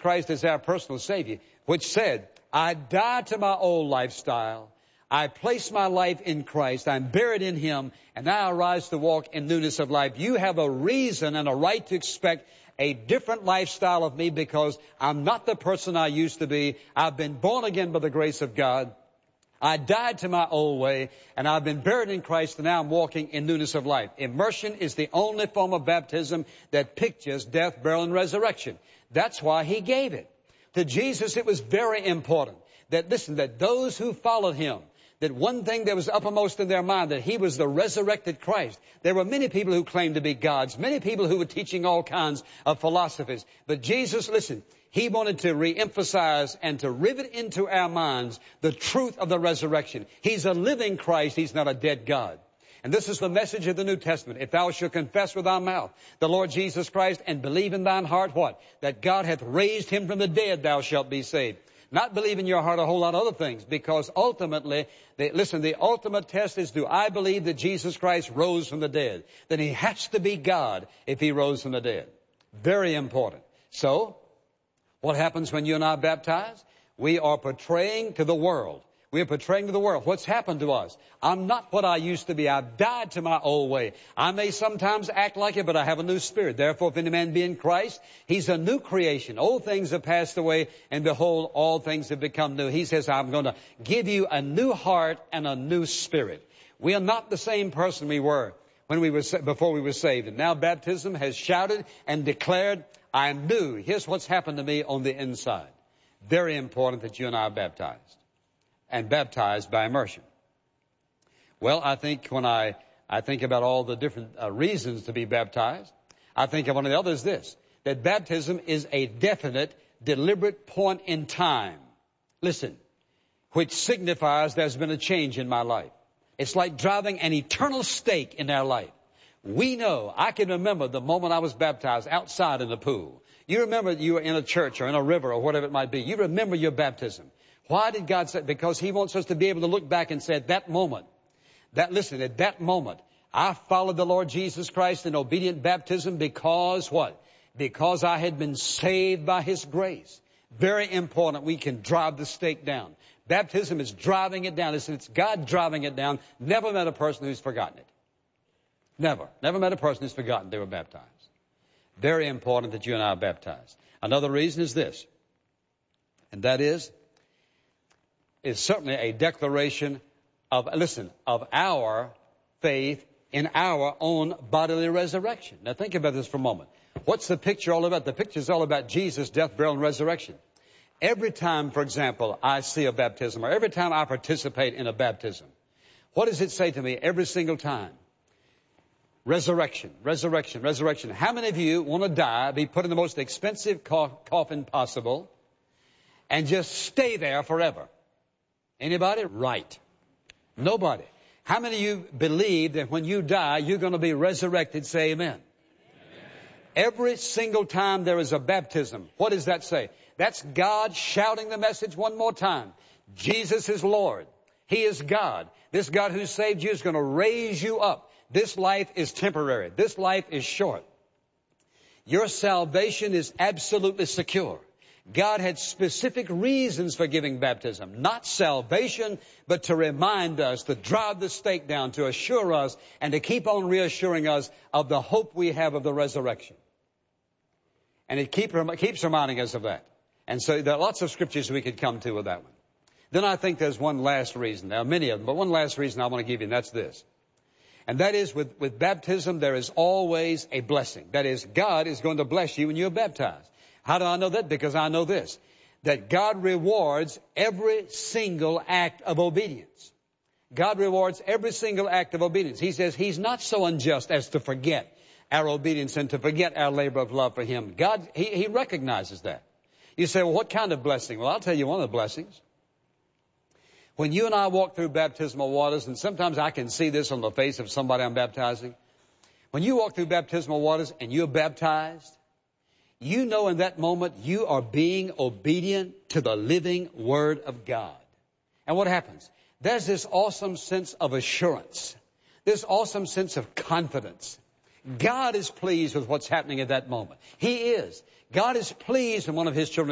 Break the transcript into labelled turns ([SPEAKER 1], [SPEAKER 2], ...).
[SPEAKER 1] Christ as our personal Savior, which said, I die to my old lifestyle. I place my life in Christ. I'm buried in Him, and now I rise to walk in newness of life. You have a reason and a right to expect a different lifestyle of me because I'm not the person I used to be. I've been born again by the grace of God. I died to my old way, and I've been buried in Christ, and now I'm walking in newness of life. Immersion is the only form of baptism that pictures death, burial, and resurrection. That's why He gave it. To Jesus, it was very important that, listen, that those who followed Him, that one thing that was uppermost in their mind, that He was the resurrected Christ. There were many people who claimed to be gods, many people who were teaching all kinds of philosophies. But Jesus, listen, He wanted to reemphasize and to rivet into our minds the truth of the resurrection. He's a living Christ. He's not a dead God. And this is the message of the New Testament. If thou shalt confess with thy mouth the Lord Jesus Christ and believe in thine heart what? That God hath raised Him from the dead, thou shalt be saved. Not believe in your heart a whole lot of other things, because ultimately, the ultimate test is, do I believe that Jesus Christ rose from the dead? Then He has to be God if He rose from the dead. Very important. So, what happens when you and I are baptized? We are portraying to the world. We are portraying to the world what's happened to us. I'm not what I used to be. I've died to my old way. I may sometimes act like it, but I have a new spirit. Therefore, if any man be in Christ, he's a new creation. Old things have passed away, and behold, all things have become new. He says, I'm going to give you a new heart and a new spirit. We are not the same person we were before we were saved. And now baptism has shouted and declared, I am new. Here's what's happened to me on the inside. Very important that you and I are baptized. And baptized by immersion. Well, I think when I think about all the different reasons to be baptized, I think of one of the others this, that baptism is a definite, deliberate point in time. Listen, which signifies there's been a change in my life. It's like driving an eternal stake in our life. We know, I can remember the moment I was baptized outside in the pool. You remember you were in a church or in a river or whatever it might be. You remember your baptism. Why did God say? Because He wants us to be able to look back and say, at that moment, I followed the Lord Jesus Christ in obedient baptism because what? Because I had been saved by His grace. Very important. We can drive the stake down. Baptism is driving it down. It's God driving it down. Never met a person who's forgotten it. Never. Never met a person who's forgotten they were baptized. Very important that you and I are baptized. Another reason is this, and that is certainly a declaration of our faith in our own bodily resurrection. Now think about this for a moment. What's the picture all about? The picture is all about Jesus' death, burial, and resurrection. Every time, for example, I see a baptism, or every time I participate in a baptism, what does it say to me every single time? Resurrection, resurrection, resurrection. How many of you want to die, be put in the most expensive coffin possible, and just stay there forever? Anybody? Right. Nobody. How many of you believe that when you die, you're going to be resurrected? Say amen. Amen. Every single time there is a baptism, what does that say? That's God shouting the message one more time. Jesus is Lord. He is God. This God who saved you is going to raise you up. This life is temporary. This life is short. Your salvation is absolutely secure. God had specific reasons for giving baptism, not salvation, but to remind us, to drive the stake down, to assure us, and to keep on reassuring us of the hope we have of the resurrection. And it keeps reminding us of that. And so there are lots of scriptures we could come to with that one. Then I think there's one last reason. There are many of them, but one last reason I want to give you, and that's this. And that is, with baptism, there is always a blessing. That is, God is going to bless you when you're baptized. How do I know that? Because I know this, that God rewards every single act of obedience. God rewards every single act of obedience. He says He's not so unjust as to forget our obedience and to forget our labor of love for Him. God, He recognizes that. You say, well, what kind of blessing? Well, I'll tell you one of the blessings. When you and I walk through baptismal waters, and sometimes I can see this on the face of somebody I'm baptizing. When you walk through baptismal waters and you're baptized, you know in that moment you are being obedient to the living Word of God. And what happens? There's this awesome sense of assurance, this awesome sense of confidence. God is pleased with what's happening at that moment. He is. God is pleased when one of His children